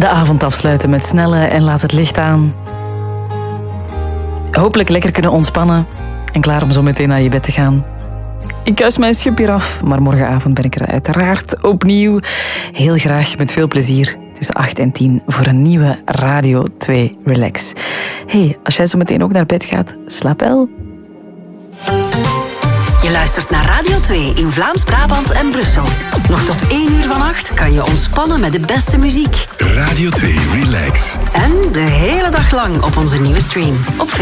de avond afsluiten met Snelle en Laat het licht aan. Hopelijk lekker kunnen ontspannen en klaar om zo meteen naar je bed te gaan. Ik kuis mijn schub af, maar morgenavond ben ik er uiteraard opnieuw. Heel graag, met veel plezier, tussen 8 en 10 voor een nieuwe Radio 2 Relax. Hey, als jij zo meteen ook naar bed gaat, slaap wel. Je luistert naar Radio 2 in Vlaams-Brabant en Brussel. Nog tot 1 uur vannacht kan je ontspannen met de beste muziek. Radio 2 Relax. En de hele dag lang op onze nieuwe stream op Facebook.